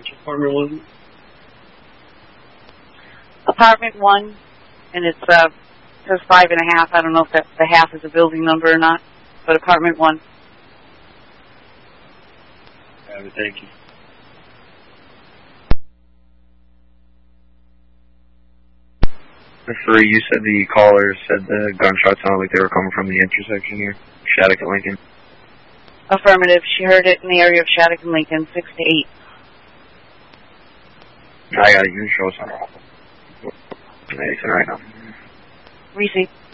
Which apartment was it? Apartment 1, and it says 5.5. I don't know if the half is a building number or not, but apartment 1. Thank you. Referee, you said the caller said the gunshots sounded like they were coming from the intersection here, Shattuck and Lincoln. Affirmative. She heard it in the area of Shattuck and Lincoln, 6 to 8. I got it. You can show us on anything right now. Receive.